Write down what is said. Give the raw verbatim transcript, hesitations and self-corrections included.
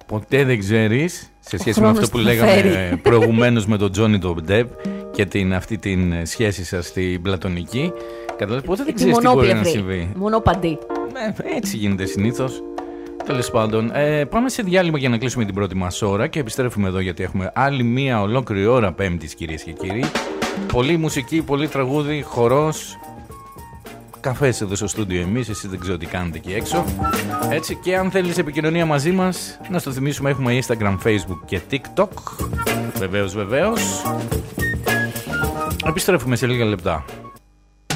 Ποτέ δεν ξέρεις, σε σχέση με αυτό που λέγαμε προηγουμένως με τον Τζόνι τον Ντεβ και την, αυτή την σχέση σας στην πλατωνική. Καταλάβεις, ποτέ δεν ξέρεις τι μπορεί να συμβεί. Μονοπαντή. Ε, έτσι γίνεται συνήθως. Τέλος πάντων, ε, πάμε σε διάλειμμα για να κλείσουμε την πρώτη μας ώρα και επιστρέφουμε εδώ γιατί έχουμε άλλη μία ολόκληρη ώρα Πέμπτης, κυρίες και κύριοι. Πολύ μουσική, πολύ τραγούδι, χορός. Καφές εδώ στο στούντιο εμείς, εσείς δεν ξέρω τι κάνετε εκεί έξω. Έτσι, και αν θέλεις επικοινωνία μαζί μας, να στο θυμίσουμε, έχουμε Instagram, Facebook και TikTok. Βεβαίως, βεβαίως. Επιστρέφουμε σε λίγα λεπτά.